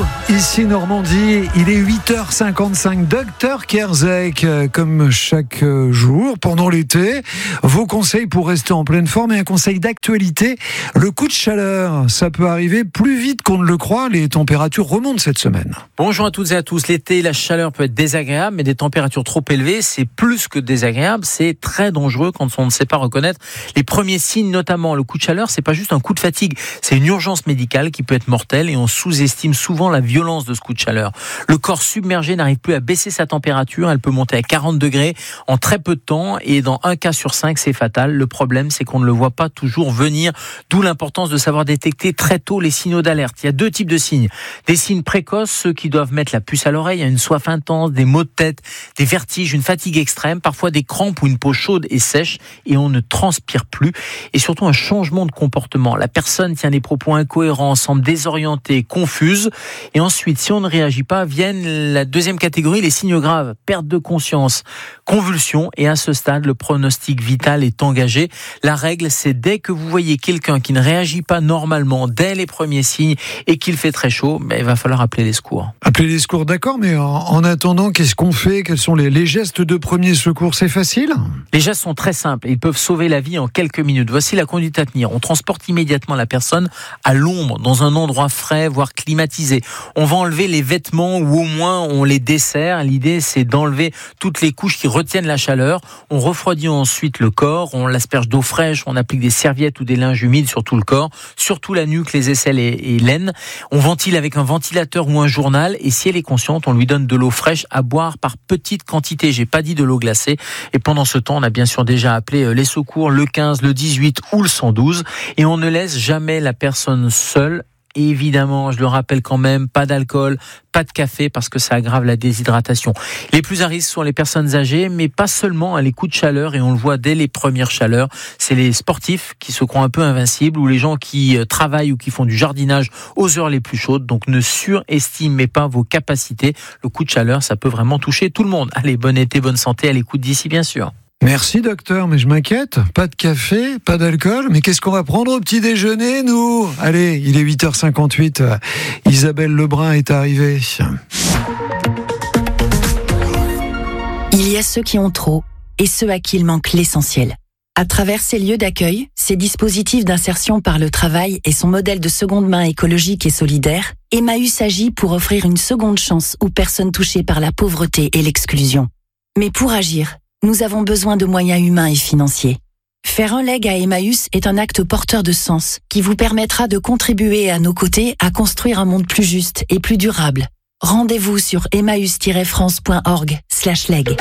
ici Normandie, il est 8h55, Dr Kerzek, comme chaque jour pendant l'été, vos conseils pour rester en pleine forme et un conseil d'actualité, le coup de chaleur, ça peut arriver plus vite qu'on ne le croit, les températures remontent cette semaine. Bonjour à toutes et à tous, l'été, la chaleur peut être désagréable, mais des températures trop élevées, c'est plus que désagréable, c'est très dangereux quand on ne sait pas reconnaître les premiers signes, notamment le coup de chaleur, c'est pas juste un coup de fatigue, c'est une urgence médicale qui peut être mortelle et on sous-estime souvent la violence de ce coup de chaleur. Le corps submergé n'arrive plus à baisser sa température, elle peut monter à 40 degrés en très peu de temps et dans un cas sur 5, c'est fatal. Le problème, c'est qu'on ne le voit pas toujours venir, d'où l'importance de savoir détecter très tôt les signaux d'alerte. Il y a deux types de signes. Des signes précoces, ceux qui doivent mettre la puce à l'oreille, une soif intense, des maux de tête, des vertiges, une fatigue extrême, parfois des crampes ou une peau chaude et sèche et on ne transpire plus. Et surtout un changement de comportement. La personne tient des propos incohérents, semble désorientée, confuse. Et ensuite, si on ne réagit pas, viennent la deuxième catégorie, les signes graves, perte de conscience, convulsions. Et à ce stade, le pronostic vital est engagé. La règle, c'est dès que vous voyez quelqu'un qui ne réagit pas normalement, dès les premiers signes, et qu'il fait très chaud, il va falloir appeler les secours. Appeler les secours, d'accord, mais en attendant, qu'est-ce qu'on fait ? Quels sont les gestes de premier secours ? C'est facile ? Les gestes sont très simples, ils peuvent sauver la vie en quelques minutes. Voici la conduite à tenir. On transporte immédiatement la personne à l'ombre, dans un endroit frais, voire climatisé. On va enlever les vêtements ou au moins on les dessert. L'idée, c'est d'enlever toutes les couches qui retiennent la chaleur. On refroidit ensuite le corps, on l'asperge d'eau fraîche, on applique des serviettes ou des linges humides sur tout le corps, surtout la nuque, les aisselles et l'aine. On ventile avec un ventilateur ou un journal et si elle est consciente, on lui donne de l'eau fraîche à boire par petites quantités. J'ai pas dit de l'eau glacée. Et pendant ce temps, on a bien sûr déjà appelé les secours, le 15, le 18 ou le 112 et on ne laisse jamais la personne seule. Et évidemment, je le rappelle quand même, pas d'alcool, pas de café parce que ça aggrave la déshydratation. Les plus à risque sont les personnes âgées, mais pas seulement les coups de chaleur et on le voit dès les premières chaleurs. C'est les sportifs qui se croient un peu invincibles ou les gens qui travaillent ou qui font du jardinage aux heures les plus chaudes. Donc ne surestimez pas vos capacités. Le coup de chaleur, ça peut vraiment toucher tout le monde. Allez, bon été, bonne santé, à l'écoute d'ici bien sûr. Merci docteur, mais je m'inquiète. Pas de café, pas d'alcool, mais qu'est-ce qu'on va prendre au petit déjeuner, nous ? Allez, il est 8h58, Isabelle Lebrun est arrivée. Il y a ceux qui ont trop et ceux à qui il manque l'essentiel. À travers ces lieux d'accueil, ces dispositifs d'insertion par le travail et son modèle de seconde main écologique et solidaire, Emmaüs agit pour offrir une seconde chance aux personnes touchées par la pauvreté et l'exclusion. Mais pour agir, nous avons besoin de moyens humains et financiers. Faire un leg à Emmaüs est un acte porteur de sens qui vous permettra de contribuer à nos côtés à construire un monde plus juste et plus durable. Rendez-vous sur emmaüs-france.org/leg.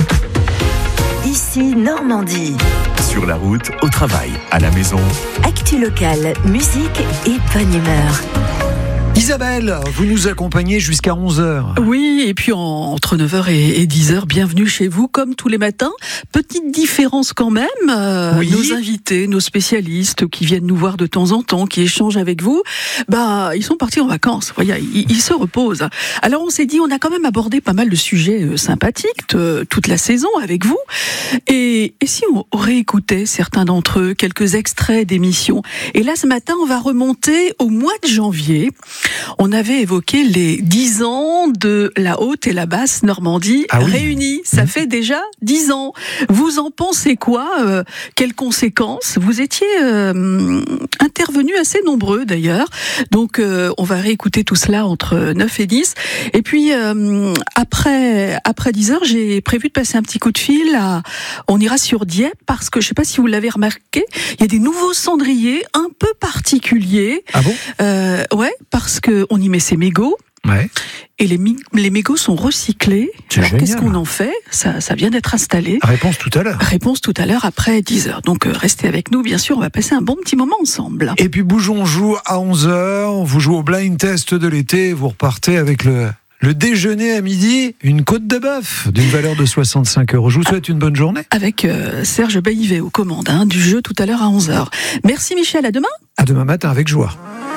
Ici Normandie. Sur la route, au travail, à la maison. Actu locale, musique et bonne humeur. Isabelle, vous nous accompagnez jusqu'à 11h. Oui, et puis entre 9h et 10h, bienvenue chez vous, comme tous les matins. Petite différence quand même, oui. Nos invités, nos spécialistes qui viennent nous voir de temps en temps, qui échangent avec vous, ils sont partis en vacances, voyez, ils se reposent. Alors on s'est dit, on a quand même abordé pas mal de sujets sympathiques toute la saison avec vous, et si on réécoutait certains d'entre eux, quelques extraits d'émissions. Et là, ce matin, on va remonter au mois de janvier. On avait évoqué les 10 ans de la Haute et la Basse Normandie réunies. Ça fait déjà 10 ans. Vous en pensez quoi ? Quelles conséquences ? Vous étiez intervenus assez nombreux d'ailleurs. Donc on va réécouter tout cela entre 9 et 10. Et puis après 10 heures, j'ai prévu de passer un petit coup de fil. On ira sur Dieppe parce que je ne sais pas si vous l'avez remarqué, il y a des nouveaux cendriers un peu particuliers. Ah bon ? Ouais, parce qu'on y met ses mégots. Ouais. Et les mégots sont recyclés. C'est Alors génial. qu'est-ce qu'on en fait ? Ça vient d'être installé. Réponse tout à l'heure. Réponse tout à l'heure après 10h. Donc restez avec nous, bien sûr, on va passer un bon petit moment ensemble. Et puis Bougeons joue à 11h, vous jouez au blind test de l'été, vous repartez avec le déjeuner à midi, une côte de bœuf d'une valeur de 65 €. Je vous souhaite une bonne journée. Avec Serge Baillivet aux commandes du jeu tout à l'heure à 11h. Merci Michel, à demain. À demain matin avec joie.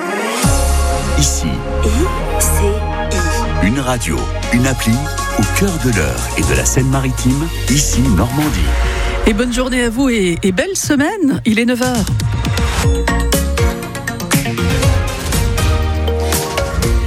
Ici, ICI. une radio, une appli au cœur de l'Eure et de la Seine-Maritime, ici Normandie. Et bonne journée à vous et belle semaine. Il est 9h.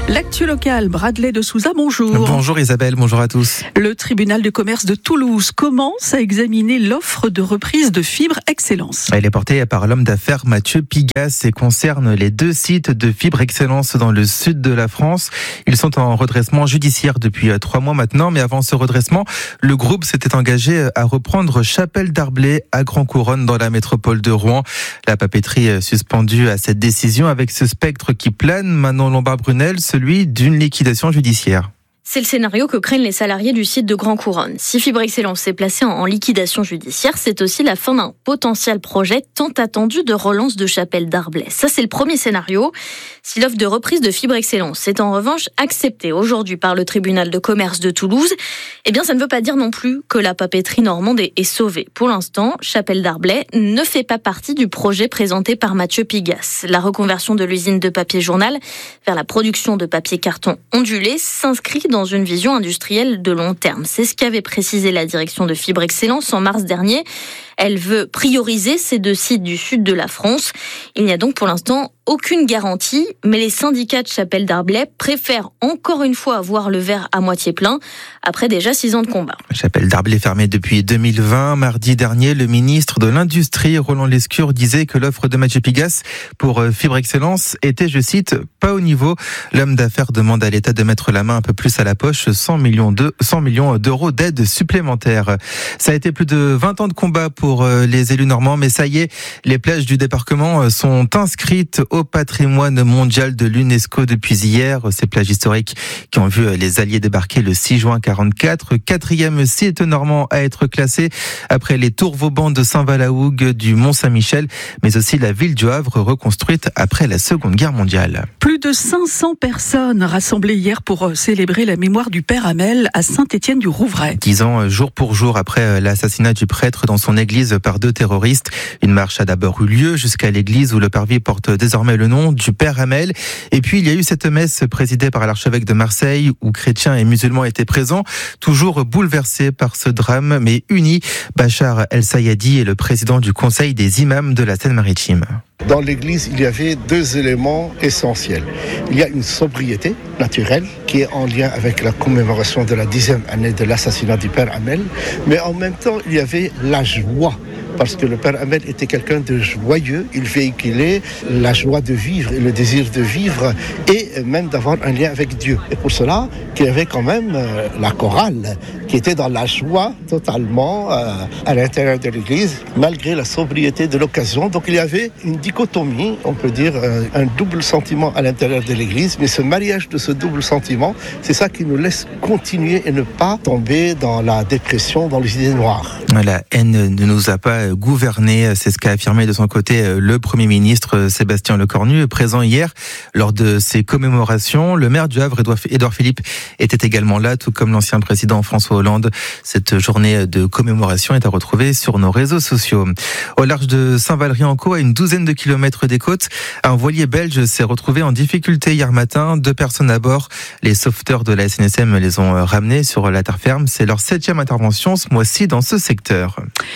L'actu locale, Bradley de Souza, bonjour. Bonjour Isabelle, bonjour à tous. Le tribunal de commerce de Toulouse commence à examiner l'offre de reprise de Fibre Excellence. Elle est portée par l'homme d'affaires Mathieu Pigasse et concerne les 2 sites de Fibre Excellence dans le sud de la France. Ils sont en redressement judiciaire depuis 3 mois maintenant, mais avant ce redressement, le groupe s'était engagé à reprendre Chapelle d'Arblay à Grand Couronne dans la métropole de Rouen. La papeterie est suspendue à cette décision avec ce spectre qui plane, Manon Lombard-Brunel, celui d'une liquidation judiciaire. C'est le scénario que craignent les salariés du site de Grand Couronne. Si Fibre Excellence est placée en liquidation judiciaire, c'est aussi la fin d'un potentiel projet tant attendu de relance de Chapelle d'Arblay. Ça, c'est le premier scénario. Si l'offre de reprise de Fibre Excellence est en revanche acceptée aujourd'hui par le tribunal de commerce de Toulouse, eh bien, ça ne veut pas dire non plus que la papeterie normande est sauvée. Pour l'instant, Chapelle d'Arblay ne fait pas partie du projet présenté par Mathieu Pigasse. La reconversion de l'usine de papier journal vers la production de papier carton ondulé s'inscrit dans une vision industrielle de long terme. C'est ce qu'avait précisé la direction de Fibre Excellence en mars dernier. Elle veut prioriser ces 2 sites du sud de la France. Il n'y a donc pour l'instant aucune garantie, mais les syndicats de Chapelle d'Arblay préfèrent encore une fois voir le verre à moitié plein, après déjà 6 ans de combat. Chapelle d'Arblay fermée depuis 2020. Mardi dernier, le ministre de l'Industrie, Roland Lescure, disait que l'offre de Mathieu Pigasse pour Fibre Excellence était, je cite, pas au niveau. L'homme d'affaires demande à l'État de mettre la main un peu plus à la poche, 100 millions d'euros d'aide supplémentaire. Ça a été plus de 20 ans de combat pour les élus normands, mais ça y est, les plages du débarquement sont inscrites au patrimoine mondial de l'UNESCO depuis hier. Ces plages historiques qui ont vu les Alliés débarquer le 6 juin 1944. 4e site normand à être classé après les tours Vauban de Saint-Valahougue, du Mont-Saint-Michel, mais aussi la ville du Havre reconstruite après la Seconde Guerre mondiale. Plus de 500 personnes rassemblées hier pour célébrer la mémoire du père Hamel à Saint-Étienne-du-Rouvray. 10 ans jour pour jour après l'assassinat du prêtre dans son église par 2 terroristes. Une marche a d'abord eu lieu jusqu'à l'église où le parvis porte désormais le nom du père Hamel. Et puis il y a eu cette messe présidée par l'archevêque de Marseille où chrétiens et musulmans étaient présents, toujours bouleversés par ce drame mais unis. Bachar El-Sayadi est le président du conseil des imams de la Seine-Maritime. Dans l'église, il y avait 2 éléments essentiels. Il y a une sobriété naturelle qui est en lien avec la commémoration de la 10e année de l'assassinat du père Hamel, mais en même temps, il y avait la joie. Parce que le père Hamel était quelqu'un de joyeux, il véhiculait la joie de vivre et le désir de vivre et même d'avoir un lien avec Dieu. Et pour cela, qu'il y avait quand même la chorale qui était dans la joie totalement à l'intérieur de l'église, malgré la sobriété de l'occasion. Donc il y avait une dichotomie, on peut dire un double sentiment à l'intérieur de l'église, mais ce mariage de ce double sentiment, c'est ça qui nous laisse continuer et ne pas tomber dans la dépression, dans les idées noires. La haine ne nous a pas gouverné, c'est ce qu'a affirmé de son côté le Premier ministre Sébastien Lecornu, présent hier lors de ces commémorations. Le maire du Havre, Édouard Philippe, était également là, tout comme l'ancien président François Hollande. Cette journée de commémoration est à retrouver sur nos réseaux sociaux. Au large de Saint-Valery-en-Caux, à une douzaine de kilomètres des côtes, un voilier belge s'est retrouvé en difficulté hier matin. 2 personnes à bord. Les sauveteurs de la SNSM les ont ramenés sur la terre ferme. C'est leur 7e intervention ce mois-ci dans ce secteur.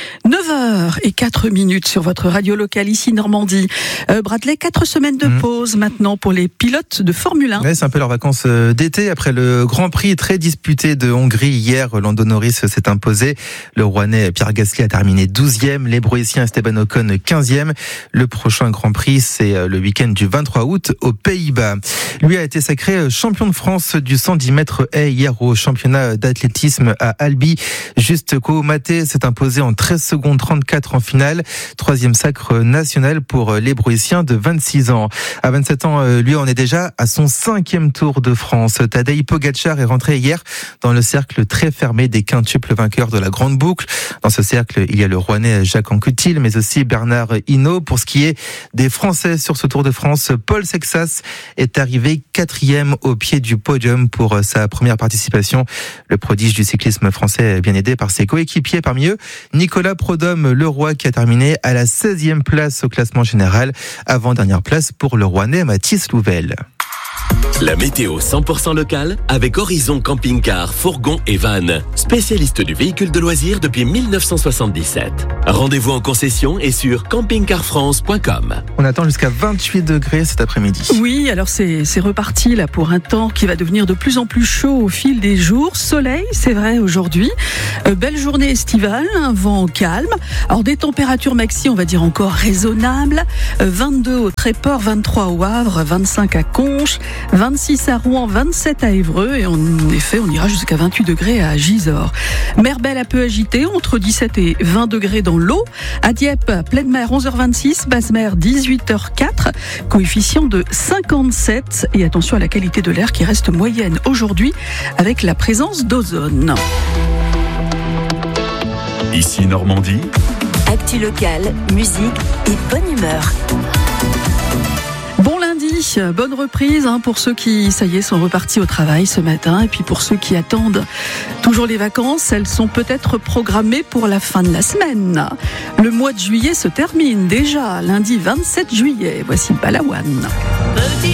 9h04 sur votre radio locale ici Normandie. Bradley, 4 semaines de pause maintenant pour les pilotes de Formule 1. Ouais, c'est un peu leurs vacances d'été. Après le Grand Prix très disputé de Hongrie hier, Lando Norris s'est imposé. Le Rouennais Pierre Gasly a terminé 12e. L'Hébroïsien Esteban Ocon 15e. Le prochain Grand Prix, c'est le week-end du 23 août aux Pays-Bas. Lui a été sacré champion de France du 110 mètres haies hier au championnat d'athlétisme à Albi. Juste Koumaté s'est imposé en 13 secondes 34 en finale. 3e sacre national pour l'Hébroïsien de 26 ans. À 27 ans, lui en est déjà à son 5e Tour de France. Tadej Pogacar est rentré hier dans le cercle très fermé des quintuples vainqueurs de la Grande Boucle. Dans ce cercle, il y a le Rouennais Jacques Anquetil, mais aussi Bernard Hinault. Pour ce qui est des Français sur ce Tour de France, Paul Sexas est arrivé 4e au pied du podium pour sa première participation. Le prodige du cyclisme français est bien aidé par ses coéquipiers, parmi eux Nicolas Prodhomme-Leroy qui a terminé à la 16e place au classement général, avant-dernière place pour le Rouennais Mathis Louvel. La météo 100% locale avec Horizon Camping-Car, Fourgon et Van. Spécialiste du véhicule de loisirs depuis 1977. Rendez-vous en concession et sur campingcarfrance.com. On attend jusqu'à 28 degrés cet après-midi. Oui, alors c'est reparti là pour un temps qui va devenir de plus en plus chaud au fil des jours. Soleil, c'est vrai aujourd'hui. Belle journée estivale, un vent calme. Alors des températures maxi, on va dire encore raisonnables. 22 au Tréport, 23 au Havre, 25 à Conches, 26 à Rouen, 27 à Évreux et en effet on ira jusqu'à 28 degrés à Gisors. Mer Belle un peu agitée, entre 17 et 20 degrés dans l'eau. À Dieppe, pleine mer 11h26, basse mer 18h04, coefficient de 57 et attention à la qualité de l'air qui reste moyenne aujourd'hui avec la présence d'ozone. Ici Normandie. Actu locale, musique et bonne humeur. Bon lundi, bonne reprise pour ceux qui, ça y est, sont repartis au travail ce matin. Et puis pour ceux qui attendent toujours les vacances, elles sont peut-être programmées pour la fin de la semaine. Le mois de juillet se termine déjà, lundi 27 juillet. Voici Palawan.